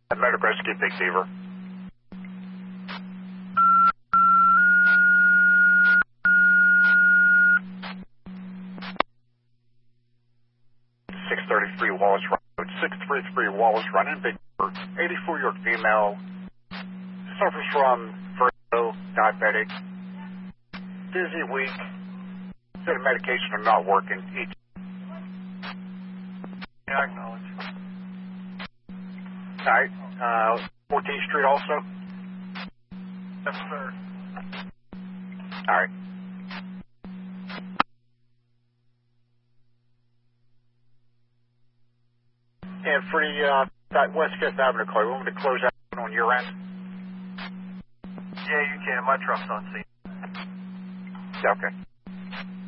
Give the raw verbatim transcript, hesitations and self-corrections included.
Medic Rescue Big Beaver. six thirty-three Wallace Road, six thirty-three Wallace Run in Big Beaver, eighty-four-year-old female, suffers from vertigo, diabetic, dizzy, weak, said medication are not working. Each. Yeah, I acknowledge. All right, uh, fourteenth Street also? Yes, sir. All right. And for the, uh, that West Fifth Avenue call, you want me to close that on your end? Yeah, you can. My truck's on scene. Yeah, okay.